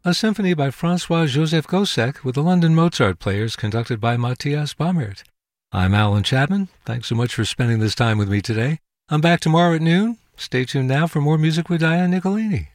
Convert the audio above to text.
a symphony by Francois-Joseph Gossec with the London Mozart Players conducted by Matthias Baumert. I'm Alan Chapman. Thanks so much for spending this time with me today. I'm back tomorrow at noon. Stay tuned now for more music with Diane Nicolini.